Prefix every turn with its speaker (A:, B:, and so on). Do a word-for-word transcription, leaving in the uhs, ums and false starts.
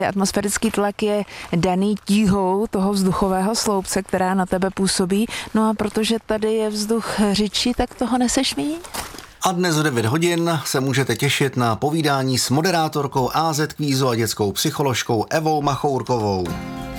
A: Atmosférický tlak je daný tíhou toho vzduchového sloupce, která na tebe působí. No a protože tady je vzduch řidší, tak toho neseš míň.
B: A dnes v devět hodin se můžete těšit na povídání s moderátorkou á zet Kvízu a dětskou psycholožkou Evou Machourkovou.